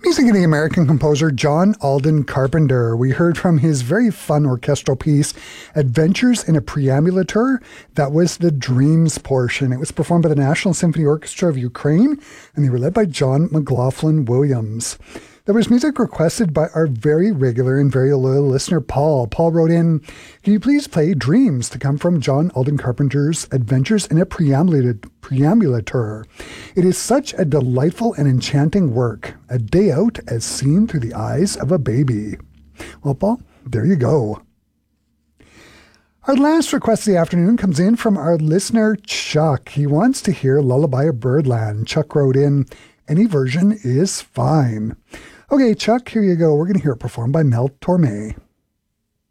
Music of the American composer John Alden Carpenter. We heard from his very fun orchestral piece, Adventures in a Preambulator. That was the Dreams portion. It was performed by the National Symphony Orchestra of Ukraine, and they were led by John McLaughlin Williams. There was music requested by our very regular and very loyal listener, Paul. Paul wrote in, "Can you please play Dreams to come from John Alden Carpenter's Adventures in a Preambulator? It is such a delightful and enchanting work, a day out as seen through the eyes of a baby." Well, Paul, there you go. Our last request of the afternoon comes in from our listener, Chuck. He wants to hear Lullaby of Birdland. Chuck wrote in, "Any version is fine." Okay, Chuck, here you go. We're going to hear it performed by Mel Torme.